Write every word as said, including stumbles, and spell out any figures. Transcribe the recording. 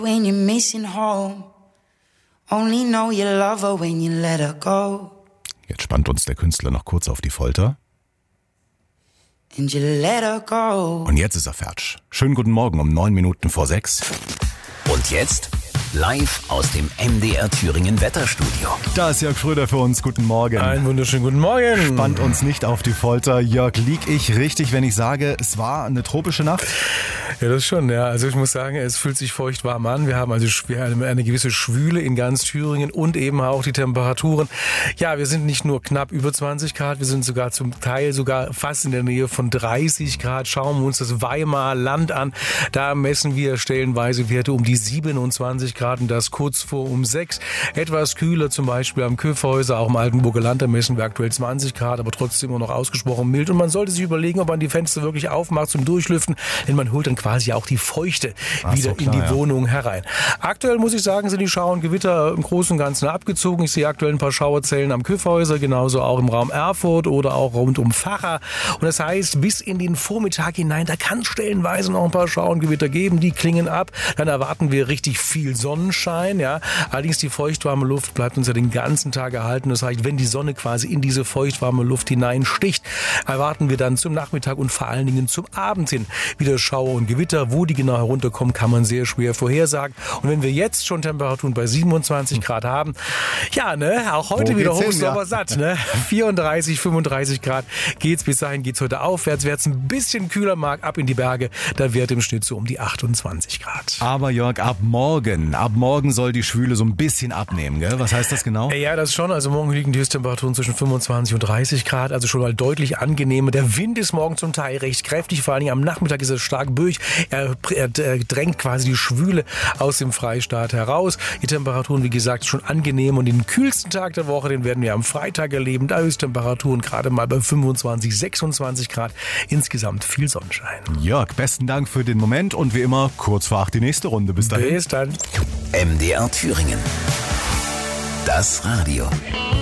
When you're missing home, only know you love her when you let her go. Jetzt spannt uns der Künstler noch kurz auf die Folter. And you let her go. Und jetzt ist er fertig. Schönen guten Morgen um neun Minuten vor sechs. Und jetzt live aus dem M D R Thüringen Wetterstudio. Da ist Jörg Schröder für uns. Guten Morgen. Einen wunderschönen guten Morgen. Spannt uns nicht auf die Folter. Jörg, lieg ich richtig, wenn ich sage, es war eine tropische Nacht? Ja, das schon, ja. Also ich muss sagen, es fühlt sich feucht warm an. Wir haben also eine, eine gewisse Schwüle in ganz Thüringen und eben auch die Temperaturen. Ja, wir sind nicht nur knapp über zwanzig Grad, wir sind sogar zum Teil sogar fast in der Nähe von dreißig Grad. Schauen wir uns das Weimarer Land an. Da messen wir stellenweise Werte um die siebenundzwanzig Grad und das kurz vor um sechs. Etwas kühler zum Beispiel am Kyffhäuser, auch im Altenburger Land, da messen wir aktuell zwanzig Grad, aber trotzdem immer noch ausgesprochen mild. Und man sollte sich überlegen, ob man die Fenster wirklich aufmacht zum Durchlüften, denn man holt dann quasi auch die Feuchte Ach wieder so, klar, in die ja. Wohnung herein. Aktuell muss ich sagen, sind die Schauer und Gewitter im Großen und Ganzen abgezogen. Ich sehe aktuell ein paar Schauerzellen am Kyffhäuser, genauso auch im Raum Erfurt oder auch rund um Vacha. Und das heißt, bis in den Vormittag hinein, da kann stellenweise noch ein paar Schauer und Gewitter geben, die klingen ab. Dann erwarten wir richtig viel Sonnenschein. Ja. Allerdings die feuchtwarme Luft bleibt uns ja den ganzen Tag erhalten. Das heißt, wenn die Sonne quasi in diese feuchtwarme Luft hineinsticht, erwarten wir dann zum Nachmittag und vor allen Dingen zum Abend hin wieder Schauer und Gewitter. Wo die genau herunterkommen, kann man sehr schwer vorhersagen. Und wenn wir jetzt schon Temperaturen bei siebenundzwanzig Grad haben, ja, ne, auch heute Wo wieder geht's hin, Hochsommer ja? satt, ne? vierunddreißig, fünfunddreißig Grad geht's, bis dahin geht's heute aufwärts. Wer es ein bisschen kühler mag, ab in die Berge, da wird im Schnitt so um die achtundzwanzig Grad. Aber Jörg, ab morgen, ab morgen soll die Schwüle so ein bisschen abnehmen, gell? Was heißt das genau? Ja, das schon. Also morgen liegen die Höchsttemperaturen zwischen fünfundzwanzig und dreißig Grad, also schon mal deutlich angenehmer. Der Wind ist morgen zum Teil recht kräftig, vor allen Dingen am Nachmittag ist er stark böig. Er, er, er drängt quasi die Schwüle aus dem Freistaat heraus. Die Temperaturen, wie gesagt, schon angenehm und den kühlsten Tag der Woche, den werden wir am Freitag erleben. Da Höchsttemperaturen gerade mal bei fünfundzwanzig, sechsundzwanzig Grad. Insgesamt viel Sonnenschein. Jörg, besten Dank für den Moment und wie immer kurz vor acht die nächste Runde. Bis dahin. Bis dann. M D R Thüringen. Das Radio.